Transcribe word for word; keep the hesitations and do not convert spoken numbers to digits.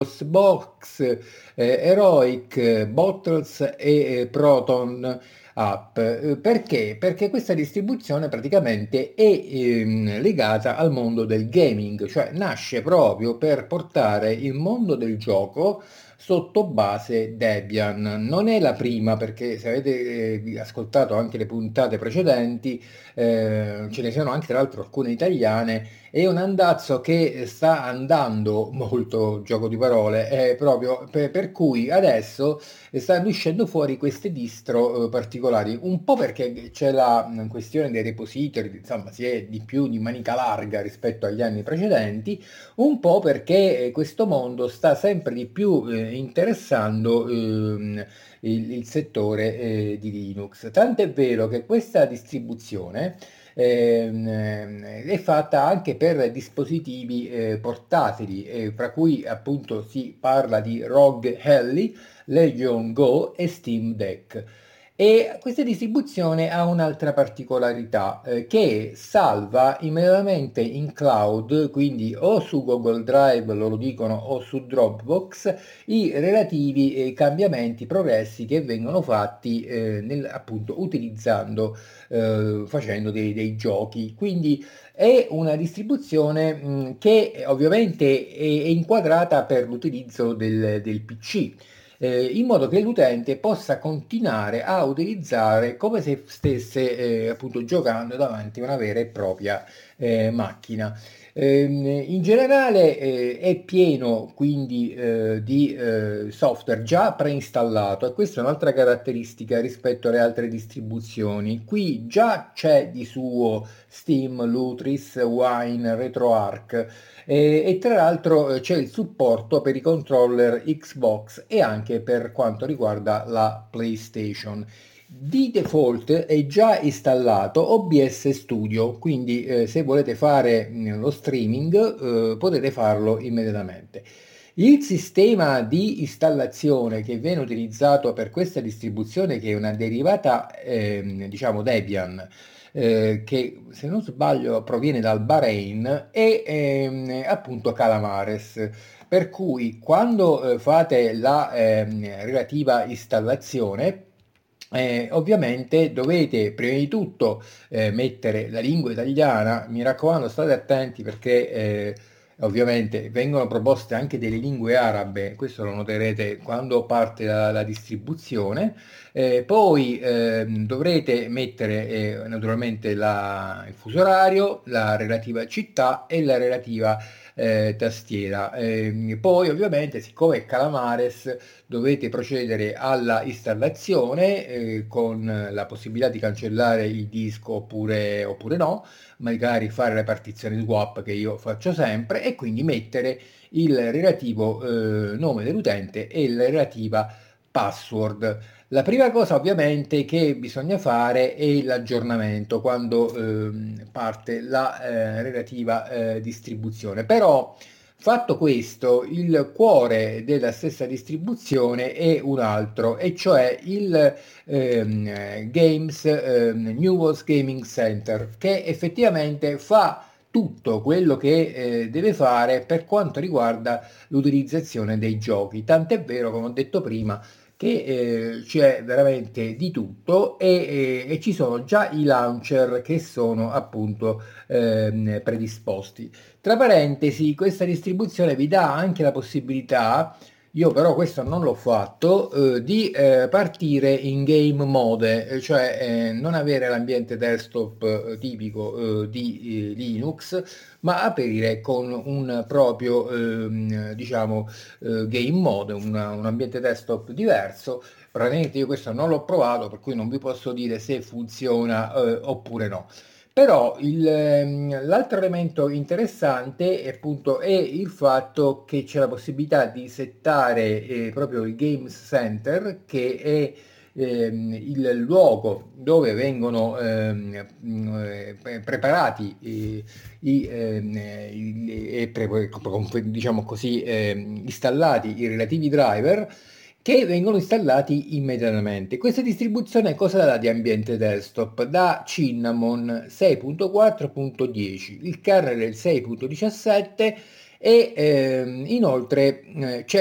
Box, eh, Heroic, Bottles e eh, Proton App. Eh, Perché? Perché questa distribuzione praticamente è ehm, legata al mondo del gaming, cioè nasce proprio per portare il mondo del gioco sotto base Debian. Non è la prima, perché se avete eh, ascoltato anche le puntate precedenti, eh, ce ne sono anche tra l'altro alcune italiane. È un andazzo che sta andando molto, gioco di parole, eh, proprio per, per cui adesso stanno uscendo fuori queste distro eh, particolari, un po' perché c'è la mh, questione dei repository, insomma si è di più di manica larga rispetto agli anni precedenti, un po' perché eh, questo mondo sta sempre di più eh, interessando ehm, il, il settore eh, di Linux. Tant'è vero che questa distribuzione ehm, eh, è fatta anche per dispositivi eh, portatili, eh, fra cui appunto si parla di ROG Ally, Legion Go e Steam Deck. E questa distribuzione ha un'altra particolarità, eh, che salva immediatamente in cloud, quindi o su Google Drive, loro dicono, o su Dropbox, i relativi eh, cambiamenti, progressi che vengono fatti eh, nel, appunto utilizzando, eh, facendo dei, dei giochi. Quindi è una distribuzione mh, che ovviamente è, è inquadrata per l'utilizzo del, del P C, eh, in modo che l'utente possa continuare a utilizzare come se stesse eh, appunto giocando davanti a una vera e propria eh, macchina. Ehm, in generale eh, è pieno quindi eh, di eh, software già preinstallato, e questa è un'altra caratteristica rispetto alle altre distribuzioni. Qui già c'è di suo Steam, Lutris, Wine, RetroArch, e, e tra l'altro eh, c'è il supporto per i controller Xbox e anche per quanto riguarda la PlayStation. Di default è già installato O B S Studio, quindi eh, se volete fare mh, lo streaming eh, potete farlo immediatamente. Il sistema di installazione che viene utilizzato per questa distribuzione, che è una derivata ehm, diciamo Debian, eh, che se non sbaglio proviene dal Bahrain, è ehm, appunto Calamares. Per cui quando eh, fate la ehm, relativa installazione, eh, ovviamente dovete prima di tutto eh, mettere la lingua italiana. Mi raccomando, state attenti perché eh, ovviamente vengono proposte anche delle lingue arabe, questo lo noterete quando parte la, la distribuzione. Eh, poi ehm, dovrete mettere eh, naturalmente la- il fuso orario, la relativa città e la relativa eh, tastiera. Ehm, poi ovviamente, siccome è Calamares, dovete procedere alla installazione eh, con la possibilità di cancellare il disco oppure, oppure no, magari fare le partizioni swap che io faccio sempre, e quindi mettere il relativo eh, nome dell'utente e la relativa password. La prima cosa ovviamente che bisogna fare è l'aggiornamento quando ehm, parte la eh, relativa eh, distribuzione. Però fatto questo, il cuore della stessa distribuzione è un altro, e cioè il ehm, Games, ehm, Newell's Gaming Center, che effettivamente fa tutto quello che eh, deve fare per quanto riguarda l'utilizzazione dei giochi. Tant'è vero, come ho detto prima, che eh, c'è veramente di tutto, e, e- e ci sono già i launcher che sono appunto ehm, predisposti. Tra parentesi, questa distribuzione vi dà anche la possibilità, io però questo non l'ho fatto, eh, di eh, partire in game mode, eh, cioè eh, non avere l'ambiente desktop eh, tipico eh, di eh, Linux, ma aprire con un proprio ehm, diciamo eh, game mode, una- un ambiente desktop diverso. Praticamente io questo non l'ho provato, per cui non vi posso dire se funziona eh, oppure no. Però il, ehm, l'altro elemento interessante è, appunto, è il fatto che c'è la possibilità di settare eh, proprio il Games Center, che è ehm, il luogo dove vengono ehm, mh, eh, preparati eh, i, ehm, eh, i- e pre- diciamo così, ehm, installati i relativi driver, che vengono installati immediatamente. Questa distribuzione cosa dà di ambiente desktop? Da Cinnamon sei punto quattro punto dieci, il kernel è il sei punto diciassette, e ehm, inoltre, ehm, c'è